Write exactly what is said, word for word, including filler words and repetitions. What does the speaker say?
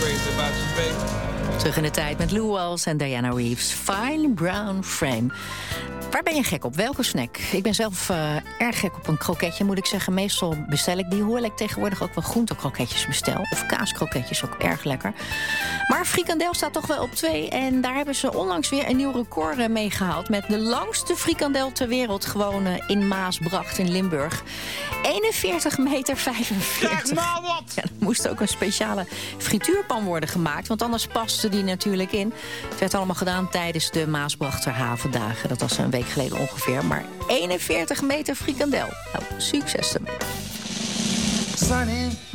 crazy about you, baby. Terug in de tijd met Lou Walls en Diana Reeves. Fine Brown Frame. Waar ben je gek op? Welke snack? Ik ben zelf uh, erg gek op een kroketje, moet ik zeggen. Meestal bestel ik die, hoewel ik tegenwoordig ook wel groentekroketjes bestel. Of kaaskroketjes, ook erg lekker. Maar frikandel staat toch wel op twee. En daar hebben ze onlangs weer een nieuw record mee gehaald. Met de langste frikandel ter wereld, gewoon uh, in Maasbracht in Limburg. eenenveertig meter vijfenveertig. Kijk nou wat! Ja, er moest ook een speciale frituurpan worden gemaakt, want anders paste die natuurlijk in. Het werd allemaal gedaan tijdens de Maasbrachter Havendagen. Dat was een week geleden ongeveer. Maar eenenveertig meter frikandel. Nou, succes ermee. Sunny